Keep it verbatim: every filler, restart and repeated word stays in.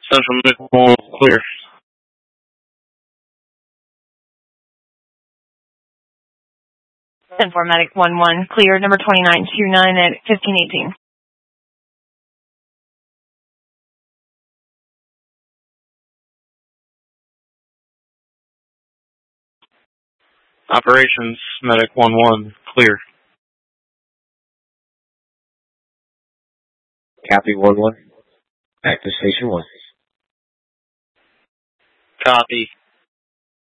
Central Medic one, clear. ten four Medic one one, clear, number twenty-nine twenty-nine at fifteen eighteen. Operations Medic one one, clear. Copy one one. Back to station one. Copy.